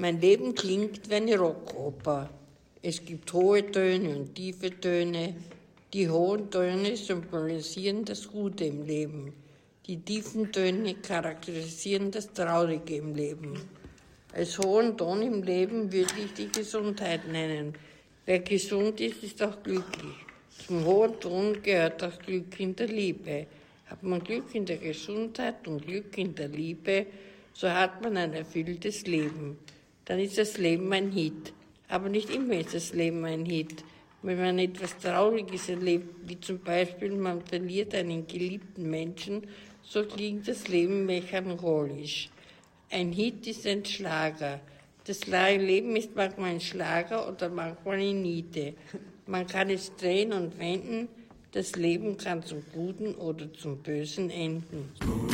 Mein Leben klingt wie eine Rockoper. Es gibt hohe Töne und tiefe Töne. Die hohen Töne symbolisieren das Gute im Leben. Die tiefen Töne charakterisieren das Traurige im Leben. Als hohen Ton im Leben würde ich die Gesundheit nennen. Wer gesund ist, ist auch glücklich. Zum hohen Ton gehört auch Glück in der Liebe. Hat man Glück in der Gesundheit und Glück in der Liebe, so hat man ein erfülltes Leben. Dann ist das Leben ein Hit. Aber nicht immer ist das Leben ein Hit. Wenn man etwas Trauriges erlebt, wie zum Beispiel man verliert einen geliebten Menschen, so klingt das Leben melancholisch. Ein Hit ist ein Schlager. Das Leben ist manchmal ein Schlager oder manchmal eine Niete. Man kann es drehen und wenden. Das Leben kann zum Guten oder zum Bösen enden.